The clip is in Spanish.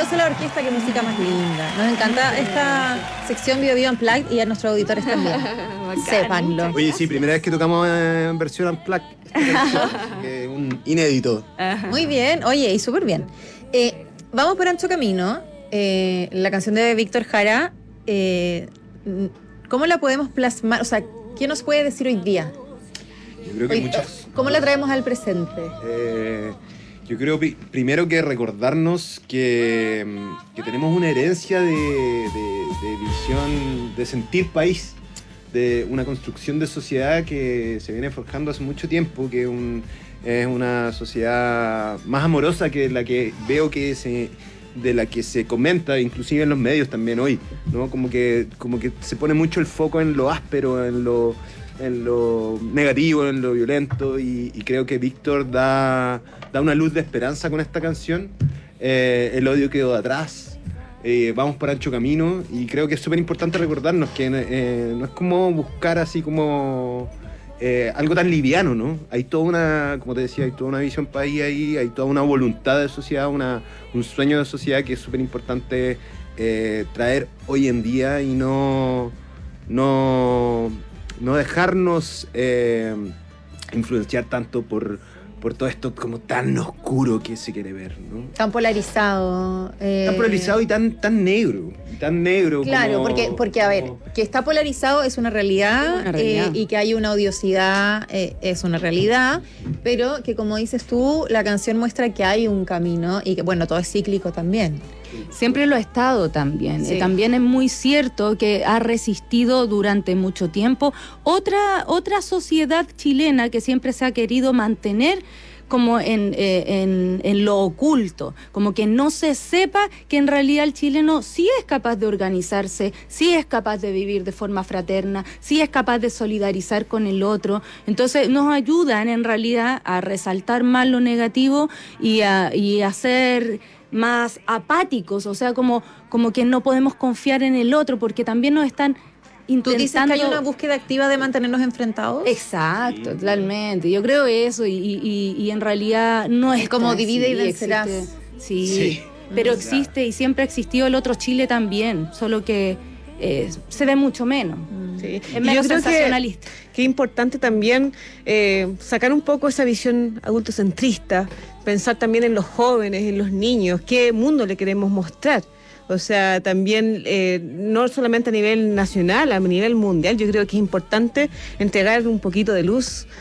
aplauso a la orquesta, qué música más linda. Nos encanta esta sección Bio Bio Unplugged y a nuestros auditores también. Sépanlo. Oye, sí, primera vez que tocamos en versión Unplugged. Un inédito. Muy bien, oye, y súper bien. Vamos por Ancho Camino, la canción de Víctor Jara. ¿Cómo la podemos plasmar? O sea, ¿qué nos puede decir hoy día? Yo creo que muchas. ¿Cómo la traemos al presente? Yo creo primero que recordarnos que tenemos una herencia de visión, de sentir país, de una construcción de sociedad que se viene forjando hace mucho tiempo, que es una sociedad más amorosa que la que veo de la que se comenta, inclusive en los medios también hoy, ¿no? Como que se pone mucho el foco en lo áspero, en lo negativo, en lo violento, y creo que Víctor da una luz de esperanza con esta canción. El odio quedó atrás, vamos por ancho camino, y creo que es súper importante recordarnos que no es como buscar así como algo tan liviano, ¿no? Hay toda una, como te decía, hay toda una visión país ahí, hay toda una voluntad de sociedad, un sueño de sociedad que es súper importante traer hoy en día, y no dejarnos influenciar tanto por todo esto como tan oscuro que se quiere ver, ¿no? Tan polarizado. Tan polarizado y tan negro. Tan negro. Claro, como, porque a ver, que está polarizado es una realidad, y que hay una odiosidad es una realidad, pero que, como dices tú, la canción muestra que hay un camino y que, bueno, todo es cíclico también. Siempre lo ha estado también. Sí. También es muy cierto que ha resistido durante mucho tiempo otra sociedad chilena que siempre se ha querido mantener como en lo oculto, como que no se sepa que en realidad el chileno sí es capaz de organizarse, sí es capaz de vivir de forma fraterna, sí es capaz de solidarizar con el otro. Entonces nos ayudan en realidad a resaltar más lo negativo y a ser más apáticos, o sea, como que no podemos confiar en el otro, porque también nos están intentando... ¿Tú dices que hay una búsqueda activa de mantenernos enfrentados? Exacto, totalmente. Yo creo eso, y en realidad no es como tan divide y así, vencerás. Sí, pero existe y siempre ha existido el otro Chile también, solo que se ve mucho menos. Sí. Es menos yo creo sensacionalista. que es importante también sacar un poco esa visión adultocentrista, pensar también en los jóvenes, en los niños, qué mundo le queremos mostrar. O sea, también no solamente a nivel nacional, a nivel mundial, yo creo que es importante entregar un poquito de luz